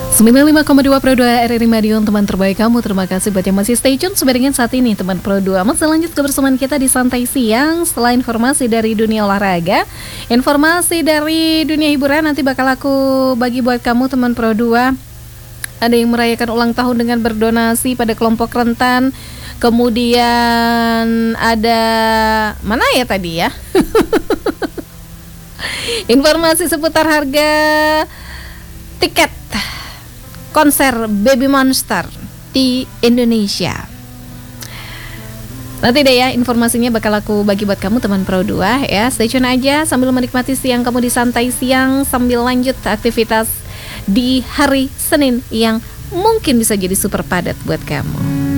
95,2 Pro 2 RRI Madiun, teman terbaik kamu. Terima kasih buat yang masih stay tune sampai dengan saat ini, teman Pro 2. Masih lanjut kebersamaan kita di Santai Siang. Setelah informasi dari dunia olahraga, informasi dari dunia hiburan nanti bakal aku bagi buat kamu, teman Pro 2. Ada yang merayakan ulang tahun dengan berdonasi pada kelompok rentan. Kemudian ada, mana ya tadi ya? Informasi seputar harga tiket konser Baby Monster di Indonesia. Nanti deh ya, informasinya bakal aku bagi buat kamu, teman Pro 2 ya. Stay tune aja sambil menikmati siang kamu di Santai Siang, sambil lanjut aktivitas di hari Senin yang mungkin bisa jadi super padat buat kamu.